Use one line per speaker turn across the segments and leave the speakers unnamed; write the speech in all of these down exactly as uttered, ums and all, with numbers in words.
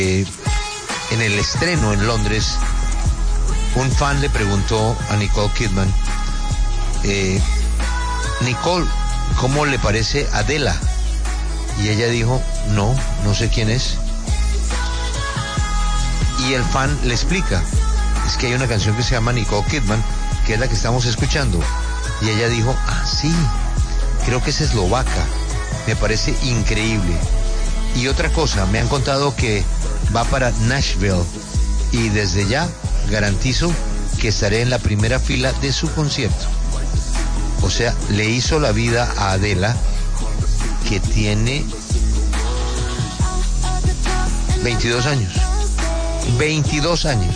Eh, en el estreno en Londres, un fan le preguntó a Nicole Kidman, eh, Nicole, ¿cómo le parece Adela? Y ella dijo, no, no sé quién es. Y el fan le explica, es que hay una canción que se llama Nicole Kidman, que es la que estamos escuchando. Y ella dijo, ah, sí, creo que es eslovaca, me parece increíble. Y otra cosa, me han contado que va para Nashville y desde ya garantizo que estaré en la primera fila de su concierto. O sea, le hizo la vida a Adela, que tiene veintidós años. veintidós años.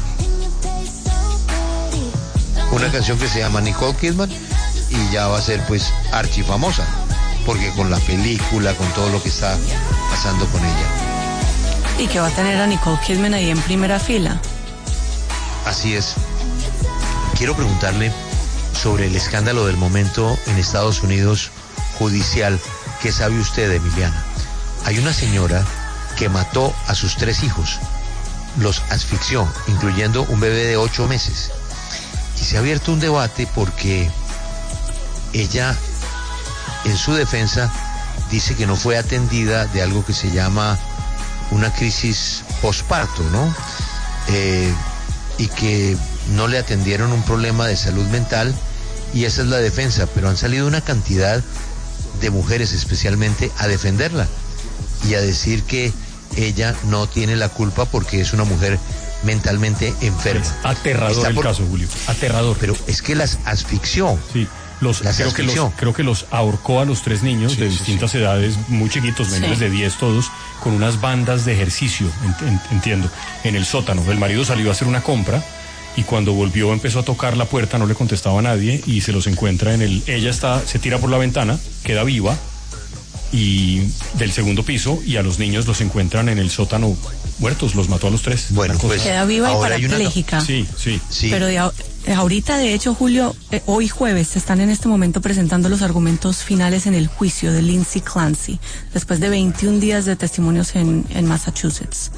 Una canción que se llama Nicole Kidman y ya va a ser pues archifamosa, porque con la película, con todo lo que está pasando con ella.
Y que va a tener a Nicole Kidman ahí en primera fila.
Así es. Quiero preguntarle sobre el escándalo del momento en Estados Unidos judicial. ¿Qué sabe usted, Emiliana? Hay una señora que mató a sus tres hijos, los asfixió, incluyendo un bebé de ocho meses. Y se ha abierto un debate porque ella, en su defensa, dice que no fue atendida de algo que se llama una crisis posparto, ¿no? Eh, y que no le atendieron un problema de salud mental, y esa es la defensa, pero han salido una cantidad de mujeres especialmente a defenderla y a decir que ella no tiene la culpa porque es una mujer mentalmente enferma.
Es aterrador Está el por... caso, Julio, aterrador.
Pero es que las asfixió.
Sí. Los,
las
creo,
asfixió.
Que los, creo que los ahorcó a los tres niños sí, de sí, distintas sí. edades, muy chiquitos, menores sí. de diez todos, con unas bandas de ejercicio, ent, ent, entiendo, en el sótano. El marido salió a hacer una compra y cuando volvió empezó a tocar la puerta, no le contestaba a nadie y se los encuentra en el... Ella está, se tira por la ventana, queda viva, y del segundo piso, y a los niños los encuentran en el sótano muertos, los mató a los tres.
Bueno, pues
queda viva y parapléjica.
Una... Sí, sí,
sí.
Pero de, ahorita, de hecho, Julio, eh, hoy jueves se están en este momento presentando los argumentos finales en el juicio de Lindsay Clancy, después de veintiún días de testimonios en, en Massachusetts.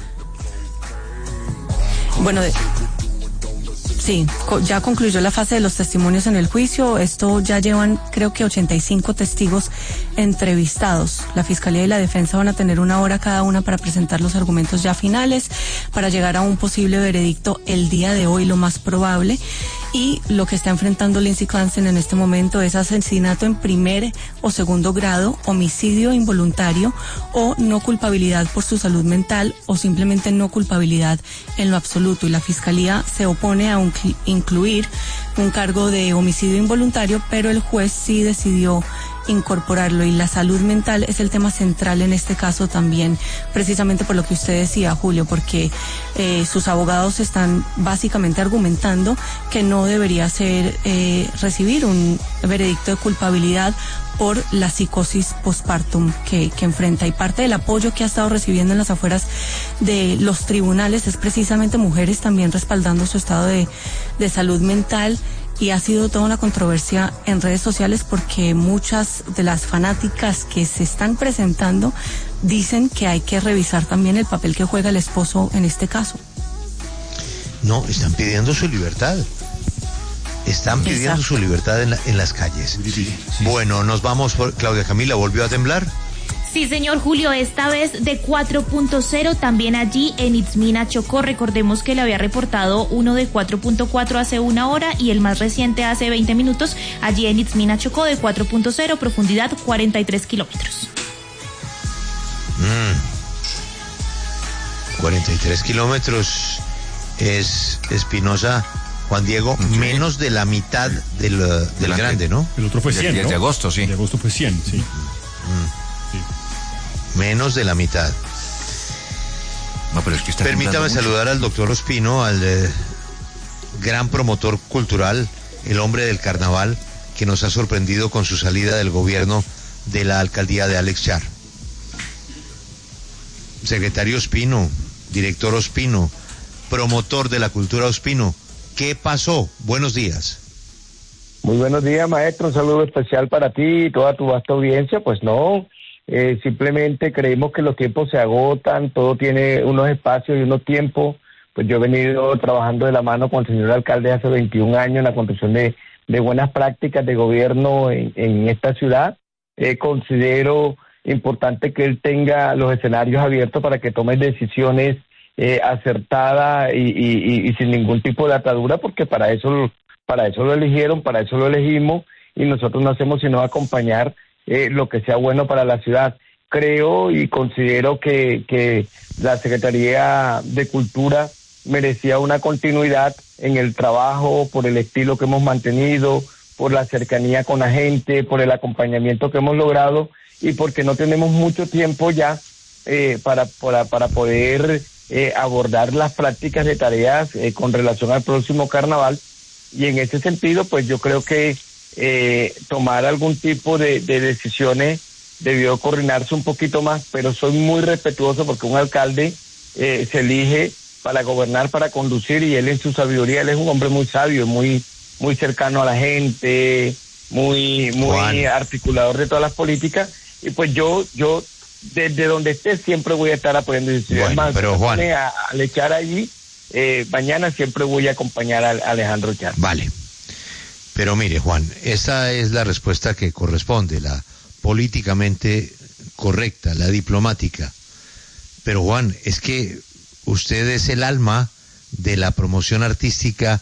Bueno, de... Sí, ya concluyó la fase de los testimonios en el juicio. Esto ya llevan, creo que ochenta y cinco testigos entrevistados. La Fiscalía y la Defensa van a tener una hora cada una para presentar los argumentos ya finales, para llegar a un posible veredicto el día de hoy, lo más probable. Y lo que está enfrentando Lindsay Clancy en este momento es asesinato en primer o segundo grado, homicidio involuntario o no culpabilidad por su salud mental, o simplemente no culpabilidad en lo absoluto. Y la Fiscalía se opone a un incluir un cargo de homicidio involuntario, pero el juez sí decidió incorporarlo, y la salud mental es el tema central en este caso también, precisamente por lo que usted decía, Julio, porque eh, sus abogados están básicamente argumentando que no debería ser eh, recibir un veredicto de culpabilidad por la psicosis postpartum que, que enfrenta, y parte del apoyo que ha estado recibiendo en las afueras de los tribunales es precisamente mujeres también respaldando su estado de, de salud mental. Y ha sido toda una controversia en redes sociales porque muchas de las fanáticas que se están presentando dicen que hay que revisar también el papel que juega el esposo en este caso.
No, están pidiendo su libertad. Están pidiendo Exacto. su libertad en, la, en las calles. Sí, sí. Bueno, nos vamos por... Claudia Camila, ¿volvió a temblar?
Sí, señor Julio, esta vez de cuatro punto cero, también allí en Itzmina, Chocó. Recordemos que le había reportado uno de cuatro punto cuatro hace una hora y el más reciente hace veinte minutos, allí en Itzmina, Chocó, de cuatro punto cero, profundidad cuarenta y tres kilómetros.
Mm. cuarenta y tres kilómetros es Espinosa, Juan Diego, sí. menos de la mitad del, del grande, ¿no?
El otro fue cien,
el
¿no?
de agosto, sí.
El de agosto fue cien, sí.
Mm. Menos de la mitad.
No, pero es que está
Permítame saludar al doctor Ospino, al eh, gran promotor cultural, el hombre del carnaval, que nos ha sorprendido con su salida del gobierno de la alcaldía de Alex Char. Secretario Ospino, director Ospino, promotor de la cultura Ospino, ¿qué pasó? Buenos días.
Muy buenos días, maestro. Un saludo especial para ti y toda tu vasta audiencia. Pues no, Eh, simplemente creemos que los tiempos se agotan, todo tiene unos espacios y unos tiempos. Pues yo he venido trabajando de la mano con el señor alcalde hace veintiún años en la construcción de, de buenas prácticas de gobierno en, en esta ciudad. Eh, considero importante que él tenga los escenarios abiertos para que tome decisiones eh, acertadas y, y, y sin ningún tipo de atadura, porque para eso, para eso lo eligieron, para eso lo elegimos, y nosotros no hacemos sino acompañar eh, lo que sea bueno para la ciudad. Creo y considero que, que la Secretaría de Cultura merecía una continuidad en el trabajo por el estilo que hemos mantenido, por la cercanía con la gente, por el acompañamiento que hemos logrado y porque no tenemos mucho tiempo ya eh, para, para, para poder eh, abordar las prácticas de tareas eh, con relación al próximo carnaval. Y en ese sentido, pues yo creo que eh, tomar algún tipo de, de decisiones debió coordinarse un poquito más, pero soy muy respetuoso porque un alcalde eh, se elige para gobernar, para conducir, y él en su sabiduría, él es un hombre muy sabio, muy muy cercano a la gente, muy muy Juan. articulador de todas las políticas, y pues yo yo desde donde esté siempre voy a estar apoyando.
Bueno, más, pero Juan,
a, a echar allí, eh, mañana siempre voy a acompañar a, a Alejandro Char.
Vale, pero mire Juan, esa es la respuesta que corresponde, la políticamente correcta, la diplomática. Pero Juan, es que usted es el alma de la promoción artística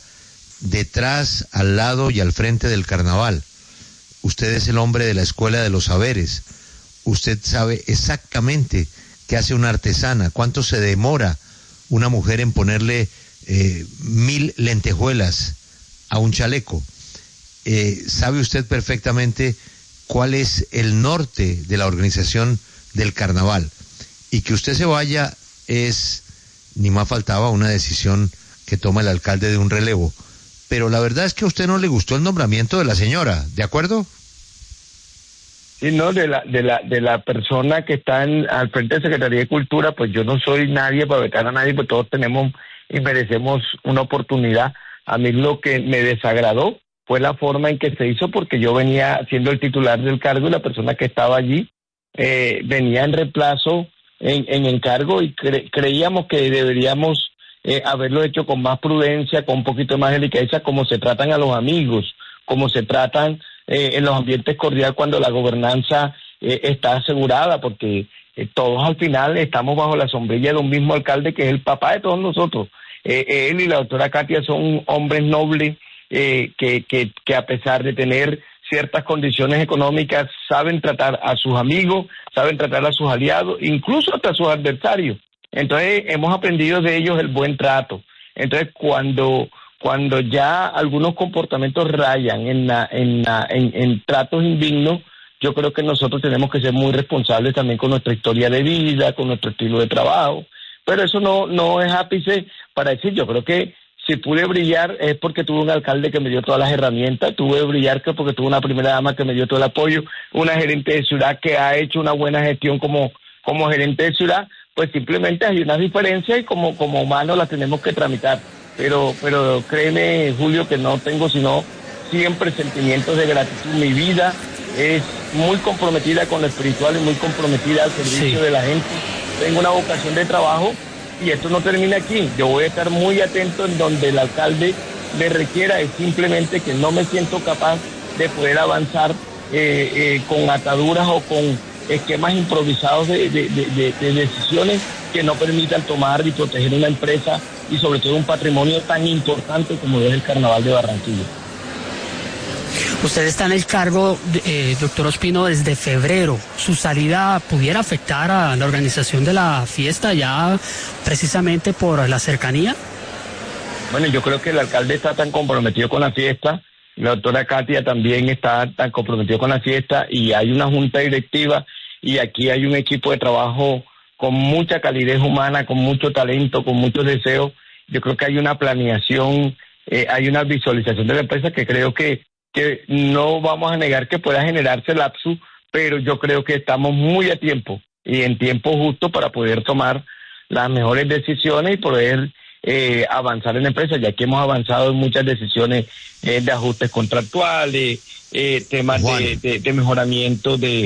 detrás, al lado y al frente del carnaval. Usted es el hombre de la Escuela de los Saberes. Usted sabe exactamente qué hace una artesana, cuánto se demora una mujer en ponerle eh, mil lentejuelas a un chaleco. Eh, sabe usted perfectamente cuál es el norte de la organización del carnaval. Y que usted se vaya es, ni más faltaba, una decisión que toma el alcalde de un relevo. Pero la verdad es que a usted no le gustó el nombramiento de la señora, ¿de acuerdo?
Sí, no, de la de la de la persona que está en, al frente de Secretaría de Cultura, pues yo no soy nadie para vetar a nadie, pues todos tenemos y merecemos una oportunidad. A mí lo que me desagradó fue la forma en que se hizo, porque yo venía siendo el titular del cargo y la persona que estaba allí eh, venía en reemplazo en, en encargo, y cre, creíamos que deberíamos eh, haberlo hecho con más prudencia, con un poquito más de delicadeza, como se tratan a los amigos, como se tratan eh, en los ambientes cordiales cuando la gobernanza eh, está asegurada, porque eh, todos al final estamos bajo la sombrilla de un mismo alcalde que es el papá de todos nosotros. Eh, él y la doctora Katia son hombres nobles eh, que, que, que a pesar de tener ciertas condiciones económicas saben tratar a sus amigos, saben tratar a sus aliados, incluso hasta a sus adversarios. Entonces hemos aprendido de ellos el buen trato. Entonces cuando cuando ya algunos comportamientos rayan en la, en, la, en, en tratos indignos, yo creo que nosotros tenemos que ser muy responsables también con nuestra historia de vida, con nuestro estilo de trabajo. Pero eso no no es ápice para decir, yo creo que si pude brillar es porque tuve un alcalde que me dio todas las herramientas, tuve brillar que porque tuve una primera dama que me dio todo el apoyo, una gerente de ciudad que ha hecho una buena gestión como, como gerente de ciudad. Pues simplemente hay unas diferencias y como, como humanos las tenemos que tramitar. Pero, pero créeme, Julio, que no tengo sino siempre sentimientos de gratitud. Mi vida es muy comprometida con lo espiritual y muy comprometida al servicio sí. de la gente. Tengo una vocación de trabajo y esto no termina aquí. Yo voy a estar muy atento en donde el alcalde me requiera. Es simplemente que no me siento capaz de poder avanzar eh, eh, con ataduras o con esquemas improvisados de, de, de, de, de decisiones que no permitan tomar y proteger una empresa y sobre todo un patrimonio tan importante como es el Carnaval de Barranquilla.
Usted está en el cargo, eh, doctor Ospino, desde febrero. ¿Su salida pudiera afectar a la organización de la fiesta ya precisamente por la cercanía?
Bueno, yo creo que el alcalde está tan comprometido con la fiesta, la doctora Katia también está tan comprometido con la fiesta, y hay una junta directiva y aquí hay un equipo de trabajo con mucha calidez humana, con mucho talento, con muchos deseos. Yo creo que hay una planeación, eh, hay una visualización de la empresa que creo que, que no vamos a negar que pueda generarse lapsus, pero yo creo que estamos muy a tiempo y en tiempo justo para poder tomar las mejores decisiones y poder eh, avanzar en la empresa, ya que hemos avanzado en muchas decisiones eh, de ajustes contractuales, eh, temas de, de, de mejoramiento de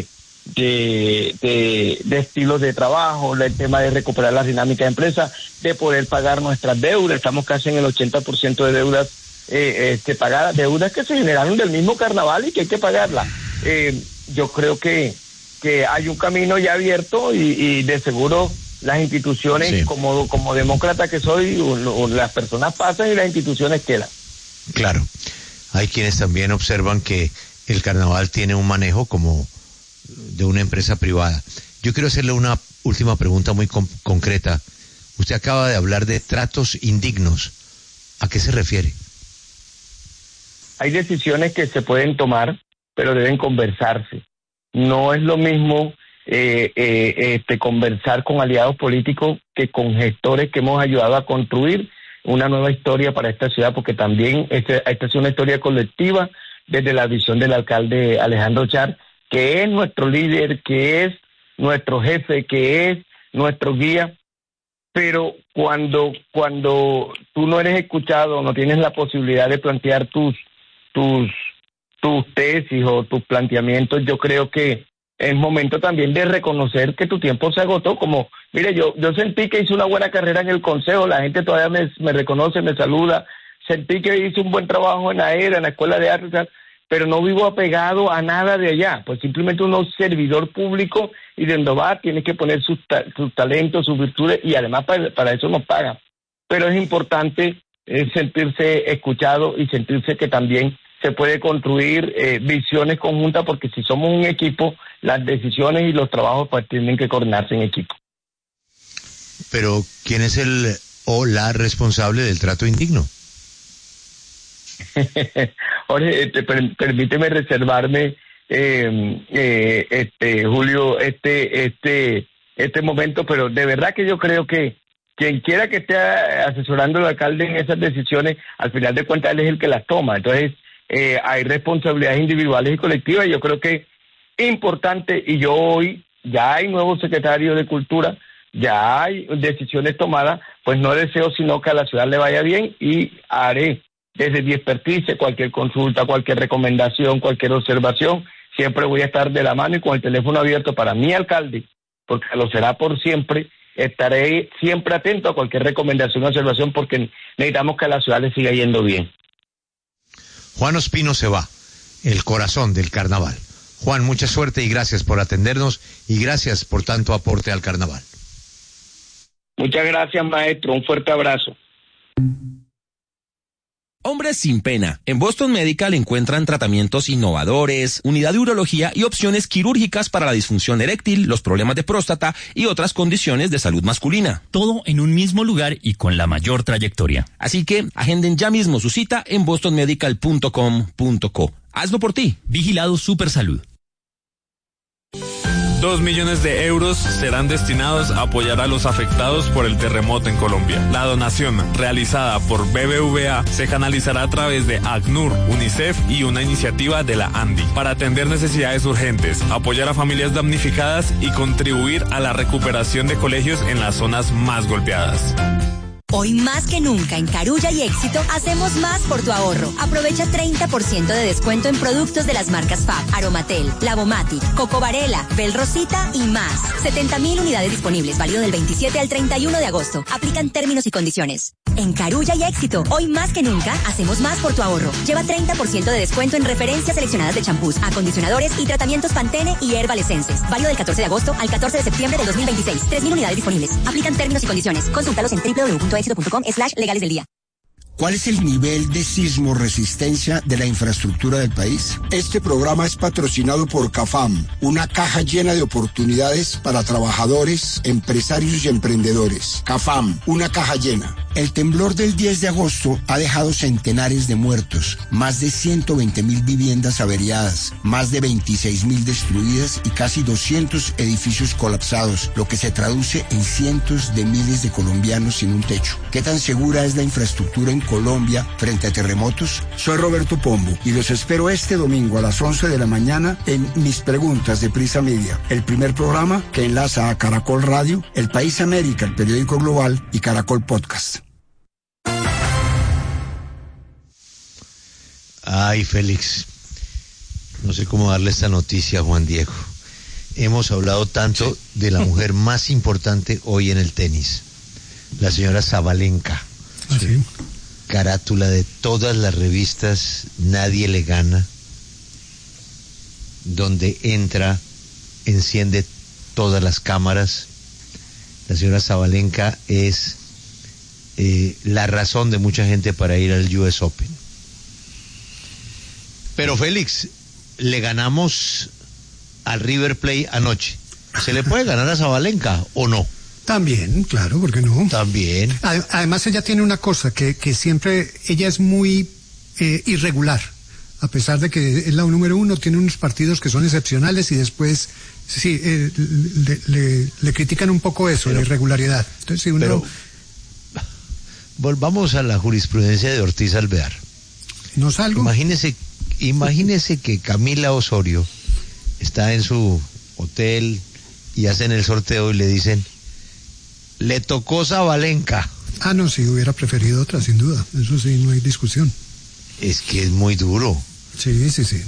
de, de, de estilos de trabajo, el tema de recuperar las dinámicas de empresa, de poder pagar nuestras deudas. Estamos casi en el ochenta por ciento de deudas eh, este, pagadas, deudas que se generaron del mismo carnaval y que hay que pagarlas. Eh, yo creo que, que hay un camino ya abierto y, y de seguro las instituciones, sí. como, como demócrata que soy, o, o las personas pasan y las instituciones quedan.
Claro, hay quienes también observan que el carnaval tiene un manejo como de una empresa privada. Yo quiero hacerle una última pregunta muy con- concreta. Usted acaba de hablar de tratos indignos. ¿A qué se refiere?
Hay decisiones que se pueden tomar, pero deben conversarse. No es lo mismo eh, eh, este, conversar con aliados políticos que con gestores que hemos ayudado a construir una nueva historia para esta ciudad, porque también este, esta es una historia colectiva desde la visión del alcalde Alejandro Char, que es nuestro líder, que es nuestro jefe, que es nuestro guía. Pero cuando, cuando tú no eres escuchado, no tienes la posibilidad de plantear tus, tus, tus tesis o tus planteamientos, yo creo que es momento también de reconocer que tu tiempo se agotó. Como, mire, yo, yo sentí que hice una buena carrera en el consejo, la gente todavía me, me reconoce, me saluda, sentí que hice un buen trabajo en la ERA, en la Escuela de Artes, pero no vivo apegado a nada de allá, pues simplemente uno es servidor público y de donde va tiene que poner sus, ta- sus talentos, sus virtudes, y además para, para eso nos pagan. Pero es importante eh, sentirse escuchado y sentirse que también se puede construir eh, visiones conjuntas, porque si somos un equipo, las decisiones y los trabajos pues tienen que coordinarse en equipo.
Pero, ¿quién es el o la responsable del trato indigno?
Jorge, este, per, permíteme reservarme, eh, eh, este Julio, este, este, este momento, pero de verdad que yo creo que quien quiera que esté asesorando al alcalde en esas decisiones, al final de cuentas él es el que las toma. Entonces, eh, hay responsabilidades individuales y colectivas. Yo creo que es importante, y yo hoy ya hay nuevo secretario de Cultura, ya hay decisiones tomadas, pues no deseo sino que a la ciudad le vaya bien, y haré desde mi expertise cualquier consulta, cualquier recomendación, cualquier observación. Siempre voy a estar de la mano y con el teléfono abierto para mi alcalde, porque lo será por siempre. Estaré siempre atento a cualquier recomendación o observación, porque necesitamos que a la ciudad le siga yendo bien.
Juan Ospino se va, el corazón del carnaval. Juan, mucha suerte y gracias por atendernos y gracias por tanto aporte al carnaval.
Muchas gracias, maestro. Un fuerte abrazo.
Hombres sin pena. En Boston Medical encuentran tratamientos innovadores, unidad de urología y opciones quirúrgicas para la disfunción eréctil, los problemas de próstata y otras condiciones de salud masculina.
Todo en un mismo lugar y con la mayor trayectoria.
Así que agenden ya mismo su cita en boston medical punto com punto co. Hazlo por ti.
Vigilado Supersalud.
Dos millones de euros serán destinados a apoyar a los afectados por el terremoto en Colombia. La donación realizada por B B V A se canalizará a través de ACNUR, UNICEF y una iniciativa de la ANDI para atender necesidades urgentes, apoyar a familias damnificadas y contribuir a la recuperación de colegios en las zonas más golpeadas.
Hoy más que nunca en Carulla y Éxito hacemos más por tu ahorro. Aprovecha treinta por ciento de descuento en productos de las marcas Fab, Aromatel, Lavomatic, Coco Varela, Bel Rosita y más. setenta mil unidades disponibles, válido del veintisiete al treinta y uno de agosto. Aplican términos y condiciones. En Carulla y Éxito, hoy más que nunca hacemos más por tu ahorro. Lleva treinta por ciento de descuento en referencias seleccionadas de champús, acondicionadores y tratamientos Pantene y Herbal Essences. Válido del catorce de agosto al catorce de septiembre del dos mil veintiséis. tres mil unidades disponibles. Aplican términos y condiciones. Consúltalos en doble u doble u doble u punto éxito punto com slash legales del día.
¿Cuál es el nivel de sismo resistencia de la infraestructura del país? Este programa es patrocinado por CAFAM, una caja llena de oportunidades para trabajadores, empresarios y emprendedores. CAFAM, una caja llena. El temblor del diez de agosto ha dejado centenares de muertos, más de ciento veinte mil viviendas averiadas, más de veintiséis mil destruidas y casi doscientos edificios colapsados, lo que se traduce en cientos de miles de colombianos sin un techo. ¿Qué tan segura es la infraestructura en Colombia frente a terremotos? Soy Roberto Pombo y los espero este domingo a las once de la mañana en Mis Preguntas de Prisa Media, el primer programa que enlaza a Caracol Radio, El País América, el periódico global y Caracol Podcast.
Ay, Félix, no sé cómo darle esta noticia a Juan Diego. hemos hablado tanto sí. de la mujer más importante hoy en el tenis, la señora Sabalenka.
¿Ah, sí?
Carátula de todas las revistas, nadie le gana. Donde entra, enciende todas las cámaras. La señora Sabalenka es eh, la razón de mucha gente para ir al U S Open. Pero Félix, le ganamos al River Plate anoche. ¿Se le puede ganar a Sabalenka o no?
También, claro, ¿por qué no?
También.
Además, ella tiene una cosa, que, que siempre, ella es muy eh, irregular. A pesar de que es la número uno, tiene unos partidos que son excepcionales y después, sí, eh, le, le, le critican un poco eso, pero, la irregularidad. Entonces, si uno...
Pero, volvamos a la jurisprudencia de Ortiz Alvear.
¿No salgo?
Imagínese, imagínese que Camila Osorio está en su hotel y hacen el sorteo y le dicen, le tocó Sabalenka.
Ah, no, sí, hubiera preferido otra, sin duda. Eso sí, no hay discusión.
Es que es muy duro.
Sí, sí, sí.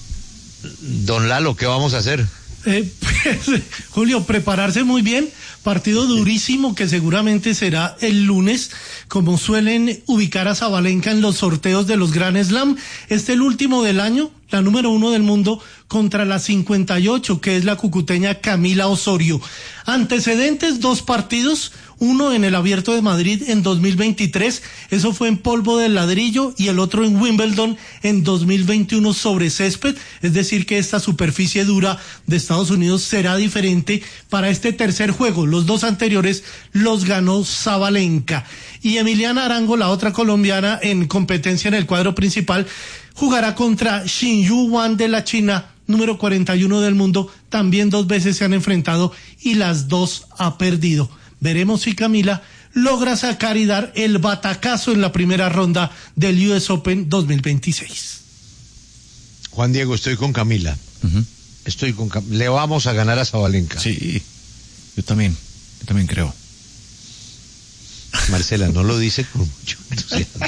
Don Lalo, ¿qué vamos a hacer?
Eh, pues, Julio, prepararse muy bien. Partido durísimo que seguramente será el lunes, como suelen ubicar a Sabalenka en los sorteos de los Grand Slam. Este el último del año, la número uno del mundo, contra la cincuenta y ocho, que es la cucuteña Camila Osorio. Antecedentes, dos partidos, uno en el Abierto de Madrid en dos mil veintitrés, eso fue en polvo del ladrillo, y el otro en Wimbledon en dos mil veintiuno sobre césped, es decir que esta superficie dura de Estados Unidos será diferente para este tercer juego. Los dos anteriores los ganó Sabalenka. Y Emiliana Arango, la otra colombiana en competencia en el cuadro principal, jugará contra Xinyu Wan de la China, número cuarenta y uno del mundo. También dos veces se han enfrentado y las dos ha perdido. Veremos si Camila logra sacar y dar el batacazo en la primera ronda del U S Open dos mil veintiséis.
Juan Diego, estoy con Camila. Uh-huh. Estoy con Cam... Le vamos a ganar a Sabalenka.
Sí, yo también, yo también creo.
Marcela, no lo dice con mucho entusiasmo.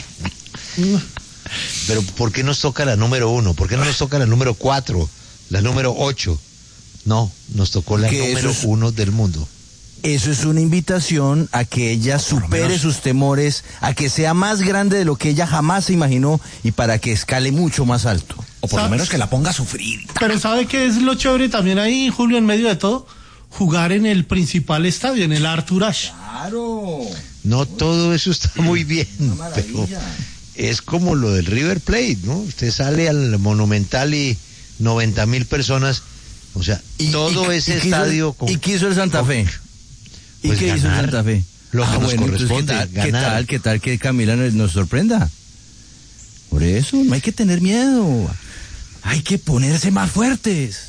Pero ¿por qué nos toca la número uno? ¿Por qué no nos toca la número cuatro? La número ocho. No, nos tocó la
que
número
es...
uno del mundo.
Eso es una invitación a que ella supere sus temores, a que sea más grande de lo que ella jamás se imaginó y para que escale mucho más alto.
O por lo menos que la ponga a sufrir.
Pero ¿sabe qué es lo chévere también ahí, Julio, en medio de todo? Jugar en el principal estadio, en el Arthur Ashe.
¡Claro!
No, todo eso está muy bien, pero es como lo del River Plate, ¿no? Usted sale al Monumental y noventa mil personas, o sea, y, todo y, ese y estadio...
Hizo, con, ¿Y qué hizo el Santa Fe? ¿Y
pues
qué
ganar,
hizo Santa Fe?
Lo que ah, nos bueno, corresponde,
¿qué tal,
ganar.
¿Qué tal, qué tal que Camila nos, nos sorprenda? Por eso, no hay que tener miedo. Hay que ponerse más fuertes.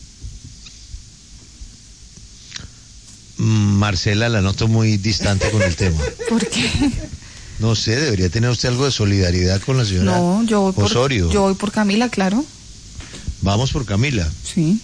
Marcela, la noto muy distante con el tema.
¿Por qué?
No sé, debería tener usted algo de solidaridad con la señora
No, yo voy por,
Osorio.
Yo voy por Camila, claro.
Vamos por Camila.
Sí.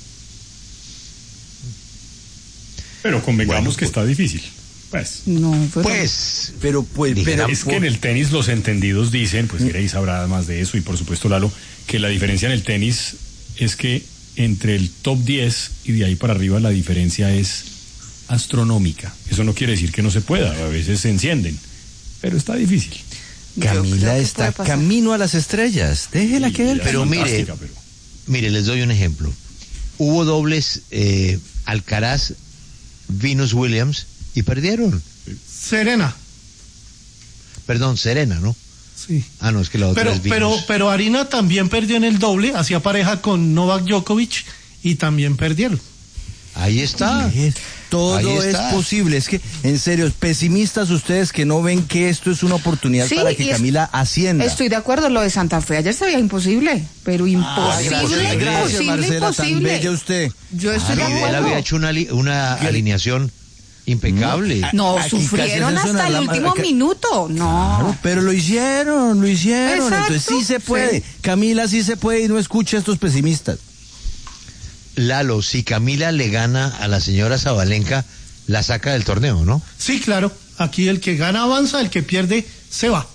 Pero convengamos bueno, que
pues,
está difícil. Pues,
no, pero,
pues,
pero, pues, pero
es que en el tenis los entendidos dicen, pues Grace sabrá más de eso y por supuesto Lalo, que la diferencia en el tenis es que entre el top diez y de ahí para arriba la diferencia es astronómica. Eso no quiere decir que no se pueda, a veces se encienden, pero está difícil.
Camila está camino a las estrellas, déjela sí, que él.
Pero mire, pero... mire, les doy un ejemplo. Hubo dobles eh, Alcaraz, Venus Williams y perdieron.
Serena.
Perdón, Serena, ¿no?
Sí.
Ah, no, es que la otra
pero,
es Venus.
Pero, pero Arina también perdió en el doble, hacía pareja con Novak Djokovic y también perdieron.
Ahí está.
Todo
Ahí
es
está.
posible. Es que, en serio, pesimistas ustedes que no ven que esto es una oportunidad sí, para que Camila ascienda.
Estoy de acuerdo, lo de Santa Fe ayer se veía imposible, pero imposible,
ah, gracias, gracias,
imposible,
Marcela,
imposible.
Tan bella usted.
Yo estoy
ah,
de acuerdo.
Él había hecho una, una alineación impecable.
No, Aquí sufrieron hasta el último acá, minuto, no.
Claro, pero lo hicieron, lo hicieron. Exacto, entonces sí se puede. Sí. Camila sí se puede y no escucha a estos pesimistas.
Lalo, si Camila le gana a la señora Sabalenka, la saca del torneo, ¿no?
Sí, claro. Aquí el que gana avanza, el que pierde se va.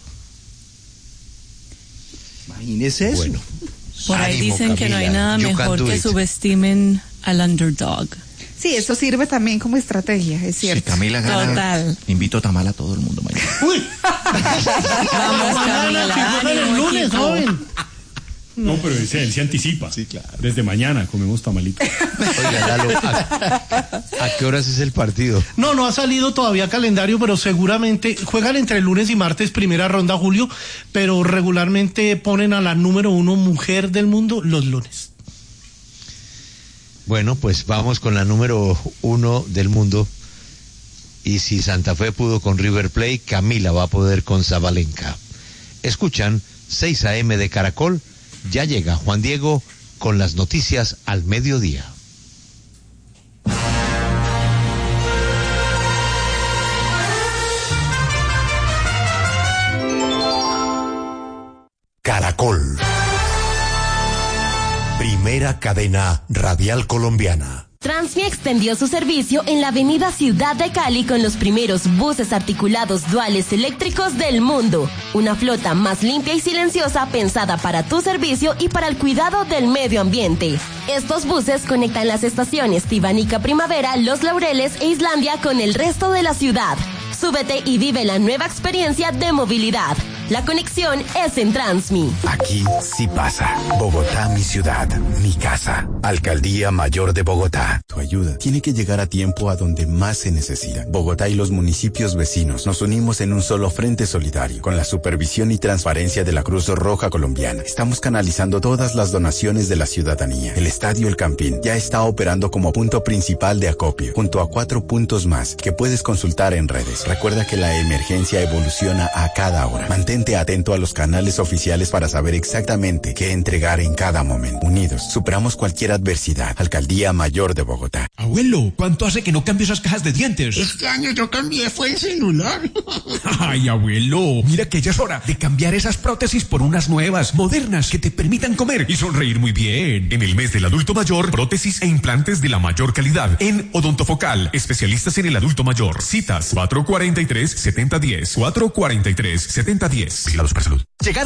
Imagínese eso.
Bueno, por ahí dicen Camila. Que no hay nada mejor que subestimen al underdog.
Sí, eso sirve también como estrategia, es cierto.
Si Camila gana,
Total.
invito a tamal a todo el mundo mañana.
Uy.
Vamos, Camila,
el
ánimo,
lunes,
equipo.
joven.
No, pero ese, él se anticipa.
Sí, claro.
Desde mañana comemos tamalito.
Oiga, Lalo, ¿a, ¿a qué horas es el partido?
No, no ha salido todavía calendario, pero seguramente juegan entre lunes y martes, primera ronda, Julio, pero regularmente ponen a la número uno mujer del mundo los lunes.
Bueno, pues vamos con la número uno del mundo. Y si Santa Fe pudo con River Plate, Camila va a poder con Sabalenka. Escuchan seis a eme de Caracol. Ya llega Juan Diego con las noticias al mediodía.
Caracol. Primera cadena radial colombiana.
Transmi extendió su servicio en la avenida Ciudad de Cali con los primeros buses articulados duales eléctricos del mundo. Una flota más limpia y silenciosa pensada para tu servicio y para el cuidado del medio ambiente. Estos buses conectan las estaciones Tibanica Primavera, Los Laureles e Islandia con el resto de la ciudad. Súbete y vive la nueva experiencia de movilidad. La conexión es en Transmi.
Aquí sí pasa. Bogotá, mi ciudad, mi casa. Alcaldía Mayor de Bogotá.
Tu ayuda tiene que llegar a tiempo a donde más se necesita. Bogotá y los municipios vecinos nos unimos en un solo frente solidario. Con la supervisión y transparencia de la Cruz Roja Colombiana, estamos canalizando todas las donaciones de la ciudadanía. El Estadio El Campín ya está operando como punto principal de acopio, junto a cuatro puntos más que puedes consultar en redes. Recuerda que la emergencia evoluciona a cada hora. Mantén atento a los canales oficiales para saber exactamente qué entregar en cada momento. Unidos, superamos cualquier adversidad. Alcaldía Mayor de Bogotá.
Abuelo, ¿cuánto hace que no cambio esas cajas de dientes?
Este año yo cambié, fue el celular.
Ay, abuelo, mira que ya es hora de cambiar esas prótesis por unas nuevas, modernas, que te permitan comer y sonreír muy bien. En el mes del adulto mayor, prótesis e implantes de la mayor calidad en Odontofocal, especialistas en el adulto mayor. Citas cuatro cuatro tres, siete cero uno cero, cuatro cuatro tres, siete cero uno cero. Vigilados por salud.
Llegaron